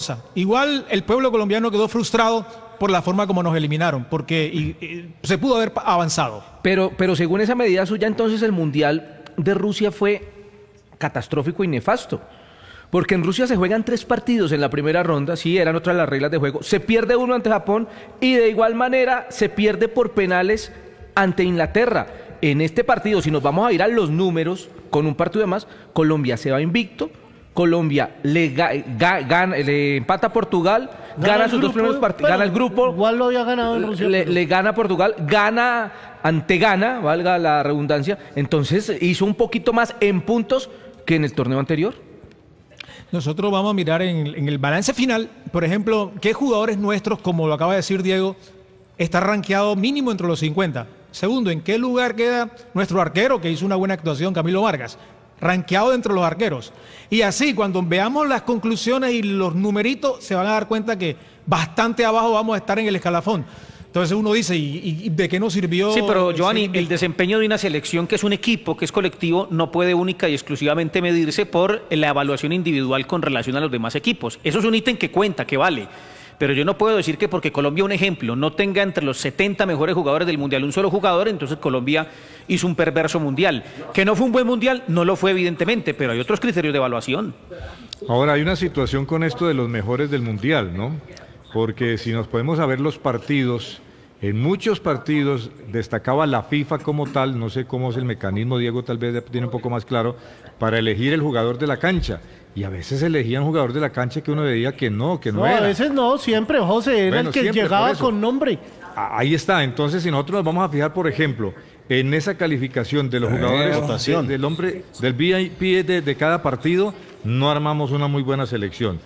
cosa. Igual el pueblo colombiano quedó frustrado por la forma como nos eliminaron, porque se pudo haber avanzado. Pero según esa medida suya, entonces el Mundial de Rusia fue catastrófico y nefasto. Porque en Rusia se juegan 3 partidos en la primera ronda, sí, eran otras las reglas de juego. Se pierde uno ante Japón y de igual manera se pierde por penales ante Inglaterra. En este partido, si nos vamos a ir a los números, con un partido de más, Colombia se va invicto, Colombia le empata a Portugal, gana sus 2 primeros partidos, gana el grupo, igual lo había ganado en Rusia, le gana a Portugal, gana ante Ghana, valga la redundancia, entonces hizo un poquito más en puntos que en el torneo anterior. Nosotros vamos a mirar en el balance final, por ejemplo, qué jugadores nuestros, como lo acaba de decir Diego, está rankeado mínimo entre los 50. Segundo, ¿en qué lugar queda nuestro arquero que hizo una buena actuación, Camilo Vargas? Rankeado entre los arqueros. Y así, cuando veamos las conclusiones y los numeritos, se van a dar cuenta que bastante abajo vamos a estar en el escalafón. Entonces uno dice, ¿y de qué nos sirvió? Sí, pero Giovanni, el desempeño de una selección que es un equipo, que es colectivo, no puede única y exclusivamente medirse por la evaluación individual con relación a los demás equipos. Eso es un ítem que cuenta, que vale. Pero yo no puedo decir que porque Colombia, un ejemplo, no tenga entre los 70 mejores jugadores del Mundial un solo jugador, entonces Colombia hizo un perverso Mundial. Que no fue un buen Mundial, no lo fue evidentemente, pero hay otros criterios de evaluación. Ahora, hay una situación con esto de los mejores del Mundial, ¿no? Porque si nos podemos ver los partidos, en muchos partidos destacaba la FIFA como tal, no sé cómo es el mecanismo, Diego tal vez tiene un poco más claro, para elegir el jugador de la cancha. Y a veces elegían jugador de la cancha que uno veía que no era. A veces no, siempre, José, era el que siempre, llegaba con nombre. Ahí está, entonces si nosotros nos vamos a fijar, por ejemplo, en esa calificación de los jugadores del VIP de cada partido, no armamos una muy buena selección.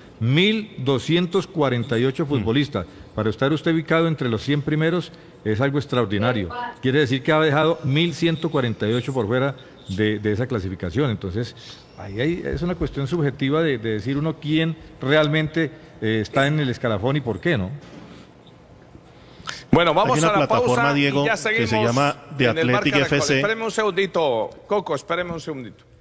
1.248 futbolistas. Para estar usted ubicado entre los 100 primeros es algo extraordinario. Quiere decir que ha dejado 1.148 por fuera de esa clasificación. Entonces, es una cuestión subjetiva de decir uno quién realmente está en el escalafón y por qué, ¿no? Bueno, vamos Hay una a la plataforma, pausa Diego, y ya seguimos que se llama The en el Athletic Marca de Gol. FC. Espéreme un segundito, Coco, espéreme un segundito.